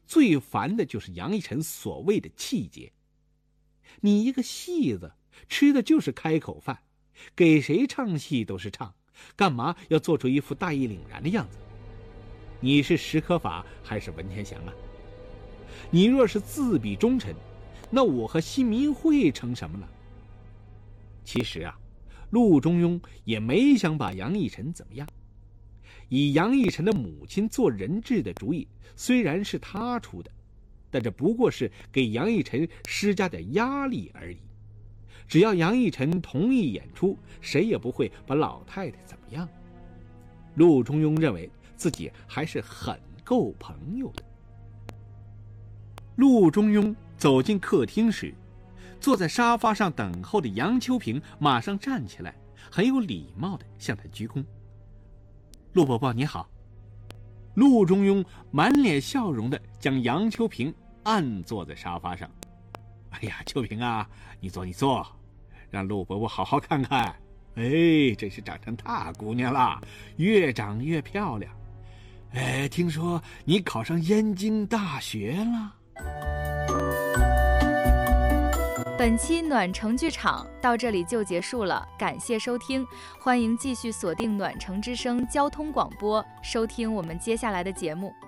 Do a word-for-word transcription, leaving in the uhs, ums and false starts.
最烦的就是杨逸晨所谓的气节。你一个戏子，吃的就是开口饭，给谁唱戏都是唱，干嘛要做出一副大义凛然的样子？你是史可法还是文天祥啊？你若是自比忠臣，那我和新民会成什么了？其实啊，陆中庸也没想把杨逸晨怎么样。以杨逸晨的母亲做人质的主意虽然是他出的，但这不过是给杨逸晨施加点压力而已。只要杨逸晨同意演出，谁也不会把老太太怎么样。陆中庸认为自己还是很够朋友的。陆中庸走进客厅时，坐在沙发上等候的杨秋平马上站起来，很有礼貌地向他鞠躬。陆伯伯你好。陆中庸满脸笑容地将杨秋平按坐在沙发上。哎呀，秋平啊，你坐你坐，让陆伯伯好好看看。哎，真是长成大姑娘了，越长越漂亮。哎，听说你考上燕京大学了？ 本期暖城剧场到这里就结束了，感谢收听，欢迎继续锁定暖城之声交通广播，收听我们接下来的节目。